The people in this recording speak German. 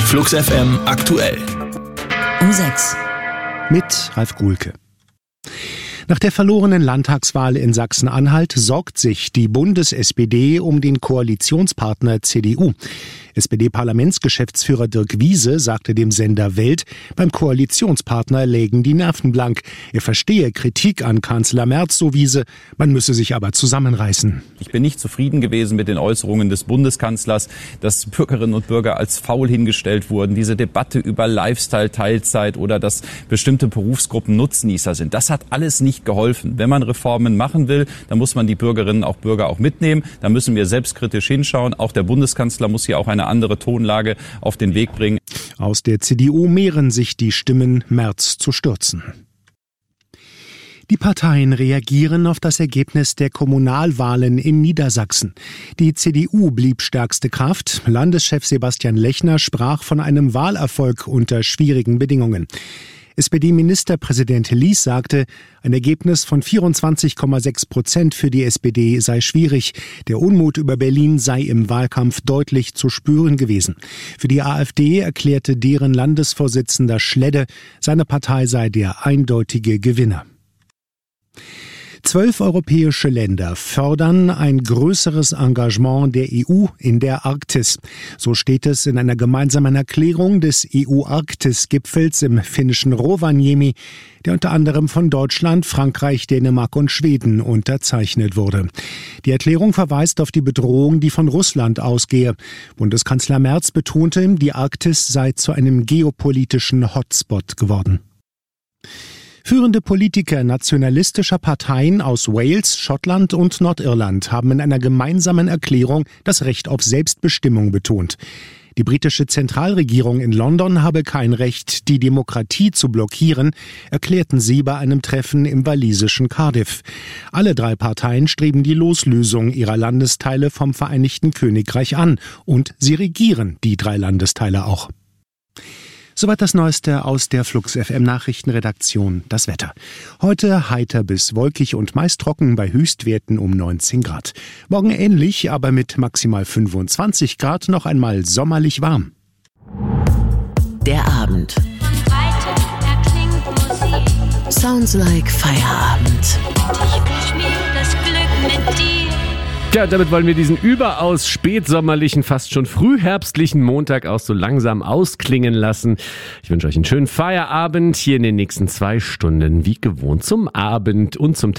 Flux FM aktuell. Um 6. Mit Ralf Guhlke. Nach der verlorenen Landtagswahl in Sachsen-Anhalt sorgt sich die Bundes-SPD um den Koalitionspartner CDU. SPD-Parlamentsgeschäftsführer Dirk Wiese sagte dem Sender Welt, beim Koalitionspartner lägen die Nerven blank. Er verstehe Kritik an Kanzler Merz, so Wiese, man müsse sich aber zusammenreißen. Ich bin nicht zufrieden gewesen mit den Äußerungen des Bundeskanzlers, dass Bürgerinnen und Bürger als faul hingestellt wurden. Diese Debatte über Lifestyle, Teilzeit oder dass bestimmte Berufsgruppen Nutznießer sind. Das hat alles nicht geholfen. Wenn man Reformen machen will, dann muss man die Bürgerinnen und Bürger auch mitnehmen. Da müssen wir selbstkritisch hinschauen. Auch der Bundeskanzler muss hier auch eine andere Tonlage auf den Weg bringen. Aus der CDU mehren sich die Stimmen, Merz zu stürzen. Die Parteien reagieren auf das Ergebnis der Kommunalwahlen in Niedersachsen. Die CDU blieb stärkste Kraft. Landeschef Sebastian Lechner sprach von einem Wahlerfolg unter schwierigen Bedingungen. SPD-Ministerpräsident Lies sagte, ein Ergebnis von 24,6% für die SPD sei schwierig. Der Unmut über Berlin sei im Wahlkampf deutlich zu spüren gewesen. Für die AfD erklärte deren Landesvorsitzender Schledde, seine Partei sei der eindeutige Gewinner. 12 europäische Länder fördern ein größeres Engagement der EU in der Arktis. So steht es in einer gemeinsamen Erklärung des EU-Arktis-Gipfels im finnischen Rovaniemi, der unter anderem von Deutschland, Frankreich, Dänemark und Schweden unterzeichnet wurde. Die Erklärung verweist auf die Bedrohung, die von Russland ausgehe. Bundeskanzler Merz betonte, die Arktis sei zu einem geopolitischen Hotspot geworden. Führende Politiker nationalistischer Parteien aus Wales, Schottland und Nordirland haben in einer gemeinsamen Erklärung das Recht auf Selbstbestimmung betont. Die britische Zentralregierung in London habe kein Recht, die Demokratie zu blockieren, erklärten sie bei einem Treffen im walisischen Cardiff. Alle drei Parteien streben die Loslösung ihrer Landesteile vom Vereinigten Königreich an und sie regieren die drei Landesteile auch. Soweit das Neueste aus der Flux FM Nachrichtenredaktion. Das Wetter. Heute heiter bis wolkig und meist trocken bei Höchstwerten um 19 Grad. Morgen ähnlich, aber mit maximal 25 Grad noch einmal sommerlich warm. Der Abend. Sounds like Feierabend. Ich wünsch mir das Glück mit dir. Ja, damit wollen wir diesen überaus spätsommerlichen, fast schon frühherbstlichen Montag auch so langsam ausklingen lassen. Ich wünsche euch einen schönen Feierabend hier in den nächsten 2 Stunden, wie gewohnt zum Abend und zum